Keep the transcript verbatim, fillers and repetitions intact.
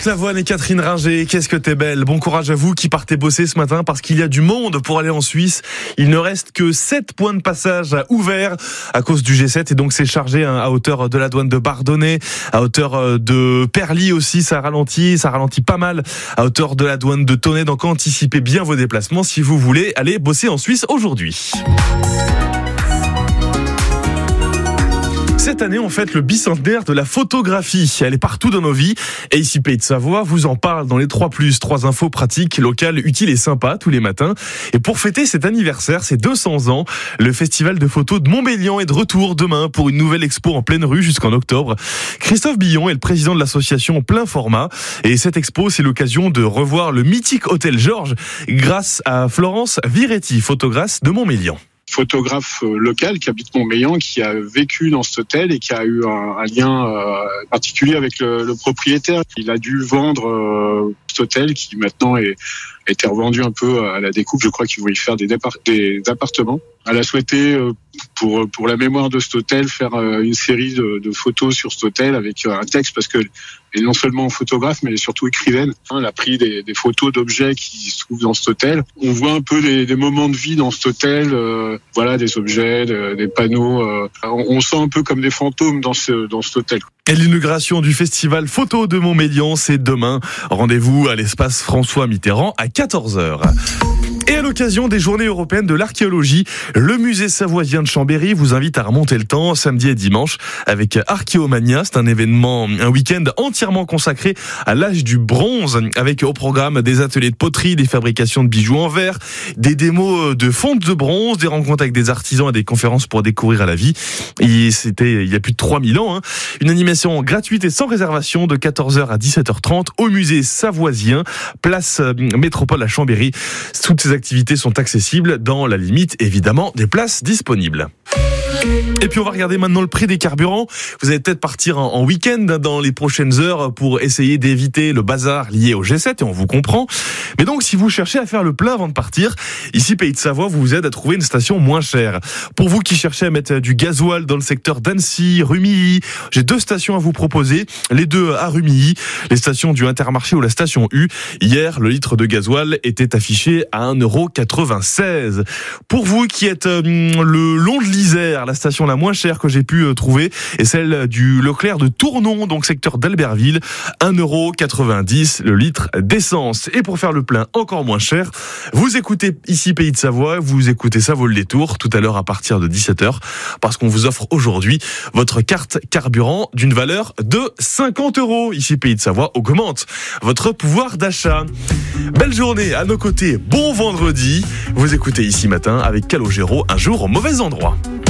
Marc Lavoine et Catherine Ringer, qu'est-ce que t'es belle. Bon courage à vous qui partez bosser ce matin parce qu'il y a du monde pour aller en Suisse. Il ne reste que sept points de passage ouverts à cause du G sept et donc c'est chargé à hauteur de la douane de Bardonnay, à hauteur de Perly aussi, ça ralentit, ça ralentit pas mal à hauteur de la douane de Tonnet. Donc anticipez bien vos déplacements si vous voulez aller bosser en Suisse aujourd'hui. Cette année, on fête le bicentenaire de la photographie. Elle est partout dans nos vies. Et ici, Pays de Savoie vous en parle dans les trois plus, trois infos pratiques, locales, utiles et sympas tous les matins. Et pour fêter cet anniversaire, ces deux cents ans, le festival de photos de Montbélian est de retour demain pour une nouvelle expo en pleine rue jusqu'en octobre. Christophe Billon est le président de l'association Plein Format. Et cette expo, c'est l'occasion de revoir le mythique hôtel Georges grâce à Florence Viretti, photographe de Montbélian. Photographe local qui habite Montbélian, qui a vécu dans cet hôtel et qui a eu un, un lien euh, particulier avec le, le propriétaire. Il a dû vendre euh, cet hôtel qui maintenant est a été revendu un peu à la découpe. Je crois qu'il voulait faire des, départ- des appartements. Elle a souhaité, euh, pour pour la mémoire de cet hôtel, faire euh, une série de, de photos sur cet hôtel avec euh, un texte, parce que elle est non seulement photographe, mais surtout écrivaine. Elle a pris des, des photos d'objets qui se trouvent dans cet hôtel. On voit un peu des, des moments de vie dans cet hôtel, euh, voilà, des objets, de, des panneaux. Euh, on, on sent un peu comme des fantômes dans ce dans cet hôtel. Et l'inauguration du festival photo de Montbélian, c'est demain. Rendez-vous à l'espace François Mitterrand à quatorze heures. Et à l'occasion des Journées européennes de l'archéologie, le musée savoisien de Chambéry vous invite à remonter le temps samedi et dimanche avec Archéomania. C'est un événement, un week-end entièrement consacré à l'âge du bronze, avec au programme des ateliers de poterie, des fabrications de bijoux en verre, des démos de fonte de bronze, des rencontres avec des artisans et des conférences pour découvrir à la vie. Et c'était il y a plus de trois mille ans. Hein. Une animation gratuite et sans réservation de quatorze heures à dix-sept heures trente au musée savoisien, place Métropole à Chambéry. Toutes ces activités sont accessibles dans la limite, évidemment, des places disponibles. Et puis on va regarder maintenant le prix des carburants. Vous allez peut-être partir en, en week-end dans les prochaines heures pour essayer d'éviter le bazar lié au G sept, et on vous comprend. Mais donc si vous cherchez à faire le plein avant de partir, ici Pays de Savoie vous aide à trouver une station moins chère. Pour vous qui cherchez à mettre du gasoil dans le secteur d'Annecy, Rumilly, j'ai deux stations à vous proposer, les deux à Rumilly, les stations du Intermarché ou la station U. Hier, le litre de gasoil était affiché à un euro quatre-vingt-seize. Pour vous qui êtes euh, le long de l'Isère, la station la moins chère que j'ai pu euh, trouver est celle du Leclerc de Tournon, donc secteur d'Albertville, un euro quatre-vingt-dix le litre d'essence. Et pour faire le plein encore moins cher, vous écoutez ici Pays de Savoie, vous écoutez Ça vaut le détour tout à l'heure à partir de dix-sept heures, parce qu'on vous offre aujourd'hui votre carte carburant d'une valeur de cinquante euros. Ici Pays de Savoie augmente votre pouvoir d'achat. Belle journée à nos côtés, bon vendredi. Vous écoutez Ici Matin avec Calogero, un jour au mauvais endroit.